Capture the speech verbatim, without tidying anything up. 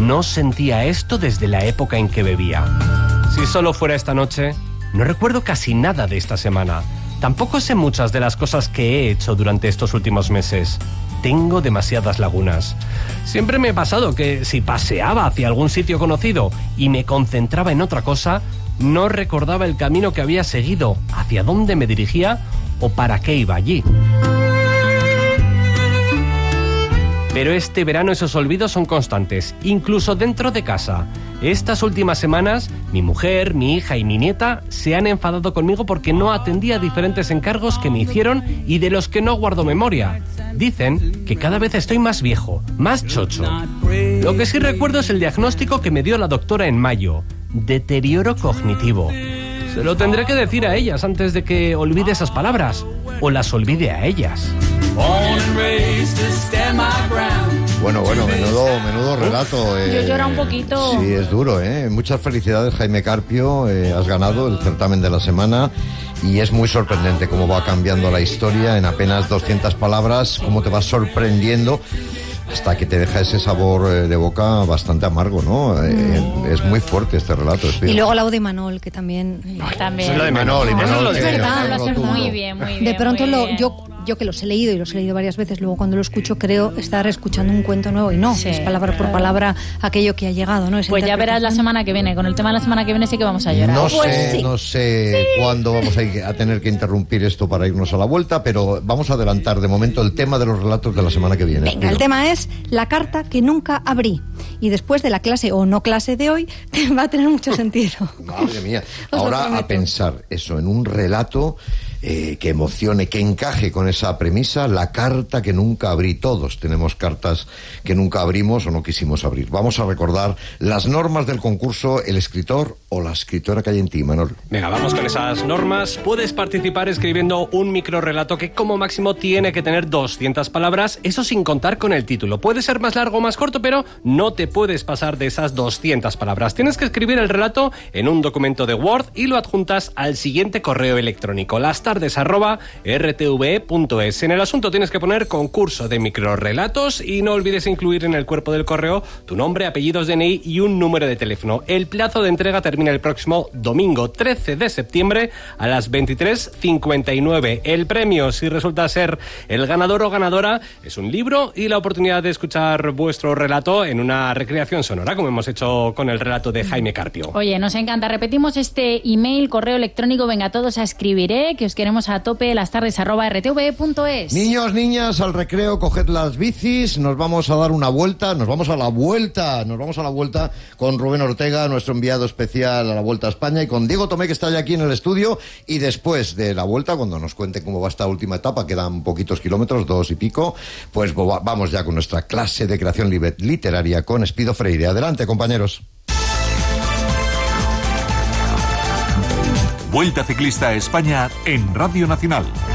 No sentía esto desde la época en que bebía. Si solo fuera esta noche, no recuerdo casi nada de esta semana. Tampoco sé muchas de las cosas que he hecho durante estos últimos meses. Tengo demasiadas lagunas. Siempre me ha pasado que si paseaba hacia algún sitio conocido y me concentraba en otra cosa, no recordaba el camino que había seguido, hacia dónde me dirigía o para qué iba allí. Pero este verano esos olvidos son constantes, incluso dentro de casa. Estas últimas semanas, mi mujer, mi hija y mi nieta se han enfadado conmigo porque no atendí a diferentes encargos que me hicieron y de los que no guardo memoria. Dicen que cada vez estoy más viejo, más chocho. Lo que sí recuerdo es el diagnóstico que me dio la doctora en mayo: deterioro cognitivo. Se lo tendré que decir a ellas antes de que olvide esas palabras, o las olvide a ellas. Bueno, bueno, menudo, menudo relato. Eh, Yo lloro un poquito. Sí, es duro, ¿eh? Muchas felicidades, Jaime Carpio. Eh, has ganado el certamen de la semana y es muy sorprendente cómo va cambiando la historia en apenas doscientas palabras, cómo te vas sorprendiendo hasta que te deja ese sabor de boca bastante amargo, ¿no? Mm. Eh, es muy fuerte este relato. Y luego la de Manol, que también... También. Es la de Manol. Y Manol, no, es verdad, lo hace muy bien, muy bien. De pronto muy lo, bien. yo... Yo que los he leído y los he leído varias veces, luego cuando lo escucho creo estar escuchando un cuento nuevo y no, sí, es palabra por palabra aquello que ha llegado, ¿no? Esa pues ya verás la semana que viene, con el tema de la semana que viene sí que vamos a llorar. No pues sé, sí. no sé sí. cuándo vamos a, ir, a tener que interrumpir esto para irnos a la vuelta, pero vamos a adelantar de momento el tema de los relatos de la semana que viene. Venga, el tema es la carta que nunca abrí. Y después de la clase o no clase de hoy, va a tener mucho sentido. Madre mía. Ahora a pensar eso en un relato eh, que emocione, que encaje con esa premisa, la carta que nunca abrí. Todos tenemos cartas que nunca abrimos o no quisimos abrir. Vamos a recordar las normas del concurso, el escritor o la escritora que hay en ti, Manol. Venga, vamos con esas normas. Puedes participar escribiendo un microrrelato que como máximo tiene que tener doscientas palabras, eso sin contar con el título. Puede ser más largo o más corto, pero no te puedes pasar de esas doscientas palabras. Tienes que escribir el relato en un documento de Word y lo adjuntas al siguiente correo electrónico: lastardes arroba r t v e punto es. En el asunto tienes que poner concurso de microrrelatos y no olvides incluir en el cuerpo del correo tu nombre, apellidos, D N I y un número de teléfono. El plazo de entrega termina el próximo domingo trece de septiembre a las veintitrés cincuenta y nueve. El premio, si resulta ser el ganador o ganadora, es un libro y la oportunidad de escuchar vuestro relato en una recreación sonora, como hemos hecho con el relato de Jaime Carpio. Oye, nos encanta. Repetimos este email, correo electrónico. Venga todos a escribir, ¿eh? Que os queremos a tope, lastardes arroba r t v e punto es. Niños, niñas, al recreo coged las bicis, nos vamos a dar una vuelta, nos vamos a la vuelta, nos vamos a la vuelta con Rubén Ortega, nuestro enviado especial a la Vuelta a España, y con Diego Tomé, que está ya aquí en el estudio, y después de la vuelta, cuando nos cuente cómo va esta última etapa, quedan poquitos kilómetros, dos y pico, pues vamos ya con nuestra clase de creación literaria con Espido Freire. Adelante, compañeros. Vuelta Ciclista a España en Radio Nacional.